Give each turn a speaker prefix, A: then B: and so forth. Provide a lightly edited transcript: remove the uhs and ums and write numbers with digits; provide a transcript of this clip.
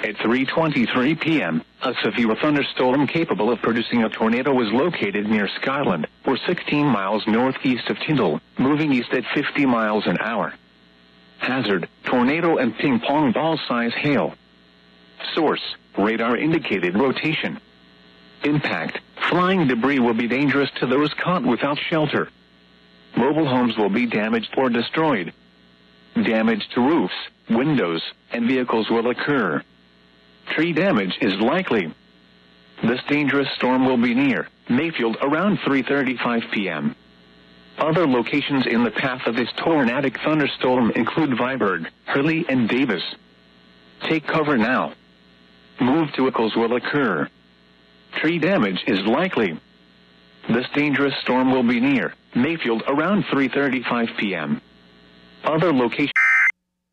A: At 3:23 p.m., a severe thunderstorm capable of producing a tornado was located near Scotland, or 16 miles northeast of Tyndall, moving east at 50 miles an hour. Hazard, tornado and ping-pong ball-size hail. Source, radar indicated rotation. Impact, flying debris will be dangerous to those caught without shelter. Mobile homes will be damaged or destroyed. Damage to roofs, windows, and vehicles will occur. Tree damage is likely. This dangerous storm will be near Mayfield around 3:35 p.m. Other locations in the path of this tornadic thunderstorm include Viborg, Hurley, and Davis. Take cover now. Move to vehicles will occur. Tree damage is likely. This dangerous storm will be near Mayfield around 3:35 p.m. Other locations